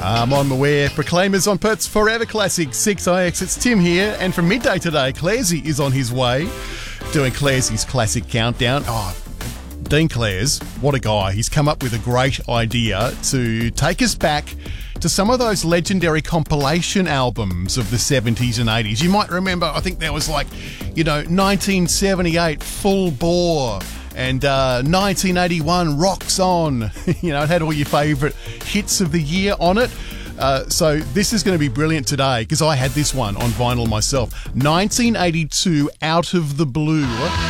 I'm on the way. Proclaimers on Perth's Forever Classic 6IX. It's Tim here, and from midday today, Claresy is on his way doing Claresy's Classic Countdown. Dean Clares, what a guy. He's come up with a great idea to take us back to some of those legendary compilation albums of the 70s and 80s. You might remember, I think there was 1978 Full Bore and 1981 Rocks On. It had all your favourite hits of the year on it. So this is going to be brilliant today because I had this one on vinyl myself. 1982 Out of the Blue.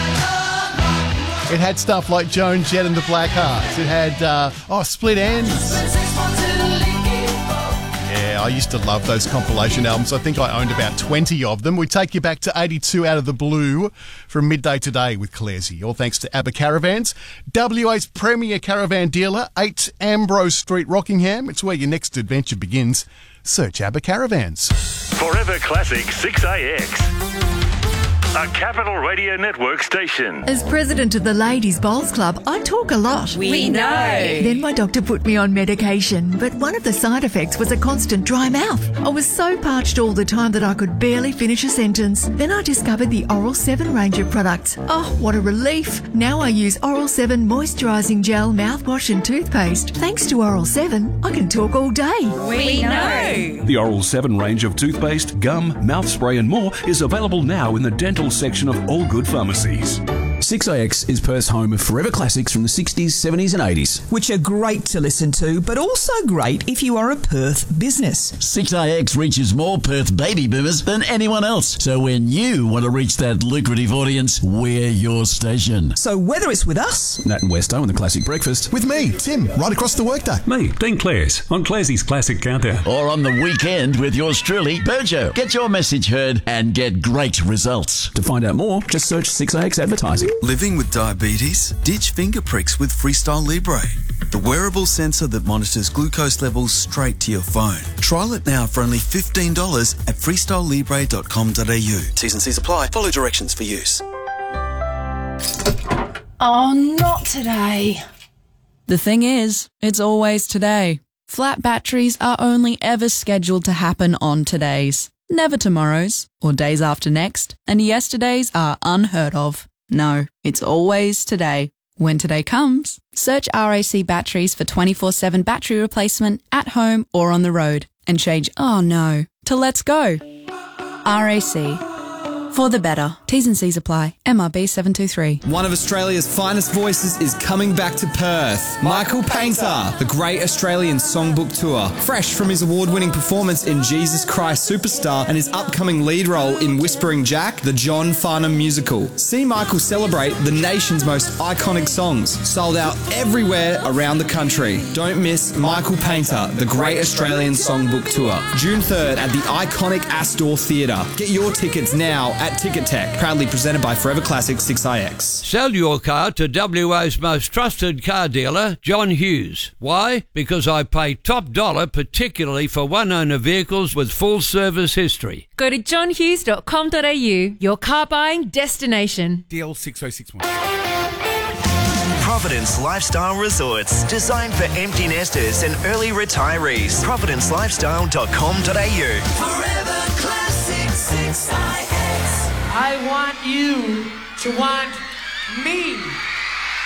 It had stuff like Joan Jett and the Blackhearts. It had, Split Enz. Yeah, I used to love those compilation albums. I think I owned about 20 of them. We take you back to 82 Out of the Blue from midday today with Claresy. All thanks to ABBA Caravans, WA's premier caravan dealer, 8 Ambrose Street, Rockingham. It's where your next adventure begins. Search ABBA Caravans. Forever Classic 6AX. A Capital Radio Network station. As president of the Ladies Bowls Club, I talk a lot. We know. Then my doctor put me on medication, but one of the side effects was a constant dry mouth. I was so parched all the time that I could barely finish a sentence. Then I discovered the Oral 7 range of products. Oh, what a relief. Now I use Oral 7 moisturising gel, mouthwash and toothpaste. Thanks to Oral 7, I can talk all day. We know. The Oral 7 range of toothpaste, gum, mouth spray and more is available now in the dental section of all good pharmacies. 6AX is Perth's home of forever classics from the 60s, 70s and 80s. Which are great to listen to, but also great if you are a Perth business. 6AX reaches more Perth baby boomers than anyone else. So when you want to reach that lucrative audience, we're your station. So whether it's with us, Nat and Westo and the Classic Breakfast, With me, Tim, right across the workday. Me, Dean Clares, on Claresy's Classic Countdown. Or on the weekend with yours truly, Berjo. Get your message heard and get great results. To find out more, just search 6AX Advertising. Living with diabetes? Ditch finger pricks with Freestyle Libre, the wearable sensor that monitors glucose levels straight to your phone. Trial it now for only $15 at freestylelibre.com.au. T's and C's apply. Follow directions for use. Oh, not today. The thing is, it's always today. Flat batteries are only ever scheduled to happen on todays, never tomorrows or days after next, and yesterdays are unheard of. No, it's always today. When today comes, search RAC Batteries for 24/7 battery replacement at home or on the road and change "oh no" to "let's go." RAC. For the better. T's and C's apply. MRB 723. One of Australia's finest voices is coming back to Perth. Michael Painter, the Great Australian Songbook Tour. Fresh from his award-winning performance in Jesus Christ Superstar and his upcoming lead role in Whispering Jack, the John Farnham musical. See Michael celebrate the nation's most iconic songs. Sold out everywhere around the country. Don't miss Michael Painter, the Great Australian Songbook Tour. June 3rd at the iconic Astor Theatre. Get your tickets now at Ticket Tech, proudly presented by Forever Classic 6IX. Sell your car to WA's most trusted car dealer, John Hughes. Why? Because I pay top dollar, particularly for one-owner vehicles with full service history. Go to johnhughes.com.au, your car buying destination. DL 6061. Providence Lifestyle Resorts, designed for empty nesters and early retirees. providencelifestyle.com.au. Forever Classic 6IX. I want you to want me.